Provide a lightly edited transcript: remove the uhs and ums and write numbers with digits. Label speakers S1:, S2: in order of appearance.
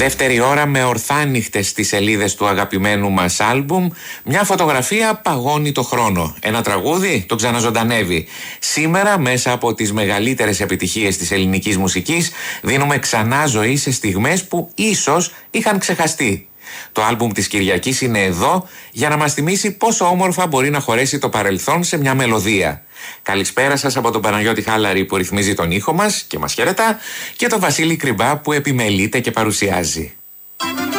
S1: Δεύτερη ώρα με ορθάνυχτες στις σελίδες του αγαπημένου μας άλμπουμ. Μια φωτογραφία παγώνει το χρόνο. Ένα τραγούδι το ξαναζωντανεύει. Σήμερα, μέσα από τις μεγαλύτερες επιτυχίες της ελληνικής μουσικής, δίνουμε ξανά ζωή σε στιγμές που ίσως είχαν ξεχαστεί. Το άλμπουμ της Κυριακής είναι εδώ για να μας θυμίσει πόσο όμορφα μπορεί να χωρέσει το παρελθόν σε μια μελωδία. Καλησπέρα σας από τον Παναγιώτη Χάλαρη που ρυθμίζει τον ήχο μας και μας χαιρετά, και τον Βασίλη Κρυμπά που επιμελείται και παρουσιάζει.